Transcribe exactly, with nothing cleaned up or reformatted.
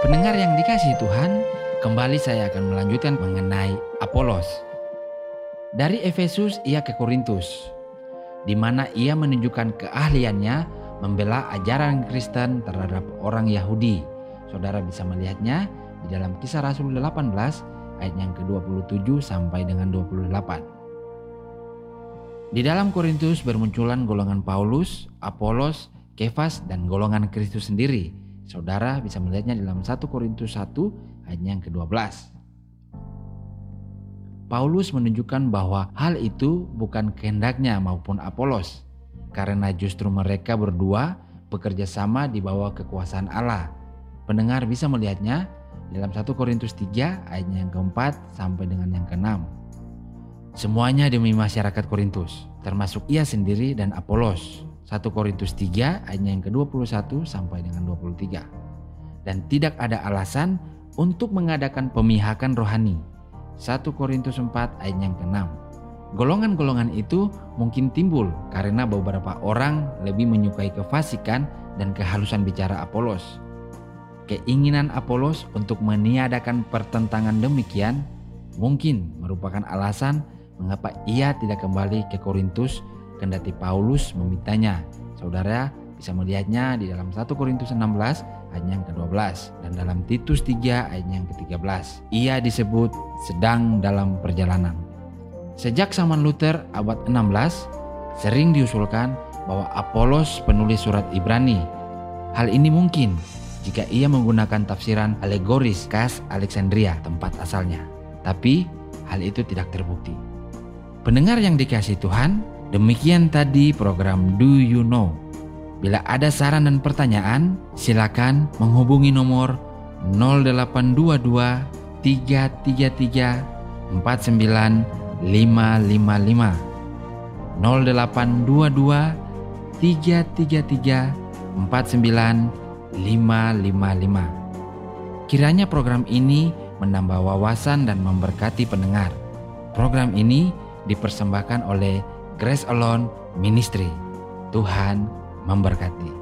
Pendengar yang dikasihi Tuhan, kembali saya akan melanjutkan mengenai Apolos. Dari Efesus ia ke Korintus, di mana ia menunjukkan keahliannya membela ajaran Kristen terhadap orang Yahudi. Saudara bisa melihatnya di dalam Kisah Rasul delapan belas ayat yang ke dua puluh tujuh sampai dengan dua puluh delapan. Di dalam Korintus bermunculan golongan Paulus, Apolos, Kefas, dan golongan Kristus sendiri. Saudara bisa melihatnya dalam satu Korintus satu ayat yang ke dua belas. Paulus menunjukkan bahwa hal itu bukan kehendaknya maupun Apolos, karena justru mereka berdua bekerja sama di bawah kekuasaan Allah. Pendengar bisa melihatnya dalam satu Korintus tiga ayat yang keempat sampai dengan yang keenam. Semuanya demi masyarakat Korintus, termasuk ia sendiri dan Apolos. satu Korintus tiga ayat yang ke dua puluh satu sampai dengan dua puluh tiga. Dan tidak ada alasan untuk mengadakan pemihakan rohani. satu Korintus empat ayat yang keenam. Golongan-golongan itu mungkin timbul karena beberapa orang lebih menyukai kefasikan dan kehalusan bicara Apolos. Keinginan Apolos untuk meniadakan pertentangan demikian mungkin merupakan alasan mengapa ia tidak kembali ke Korintus kendati Paulus memintanya. Saudara bisa melihatnya di dalam satu Korintus enam belas ayat yang ke dua belas dan dalam Titus tiga ayat yang ke tiga belas. Ia disebut sedang dalam perjalanan. Sejak zaman Luther abad enam belas sering diusulkan bahwa Apolos penulis surat Ibrani. Hal ini mungkin jika ia menggunakan tafsiran alegoris khas Alexandria, tempat asalnya. Tapi hal itu tidak terbukti. Pendengar yang dikasihi Tuhan, demikian tadi program Do You Know. Bila ada saran dan pertanyaan, silakan menghubungi nomor nol delapan dua dua tiga tiga tiga empat sembilan lima lima lima nol delapan dua dua tiga tiga tiga empat sembilan lima lima lima. Kiranya program ini menambah wawasan dan memberkati pendengar. Program ini dipersembahkan oleh Grace Alone Ministry. Tuhan memberkati.